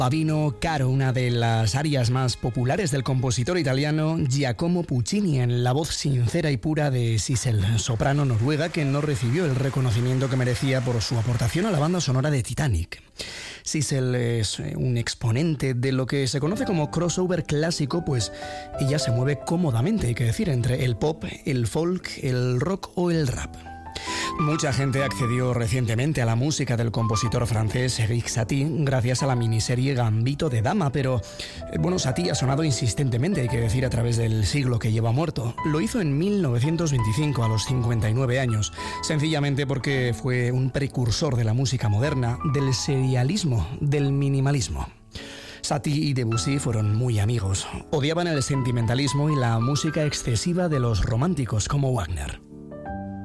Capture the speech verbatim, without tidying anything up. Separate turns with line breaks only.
Pavino Caro, una de las arias más populares del compositor italiano Giacomo Puccini, en la voz sincera y pura de Sissel, soprano noruega que no recibió el reconocimiento que merecía por su aportación a la banda sonora de Titanic. Sissel es un exponente de lo que se conoce como crossover clásico, pues ella se mueve cómodamente, hay que decir, entre el pop, el folk, el rock o el rap. Mucha gente accedió recientemente a la música del compositor francés Erik Satie gracias a la miniserie Gambito de Dama, pero bueno, Satie ha sonado insistentemente, hay que decir, a través del siglo que lleva muerto. Lo hizo en mil novecientos veinticinco, a los cincuenta y nueve años, sencillamente porque fue un precursor de la música moderna, del serialismo, del minimalismo. Satie y Debussy fueron muy amigos. Odiaban el sentimentalismo y la música excesiva de los románticos como Wagner.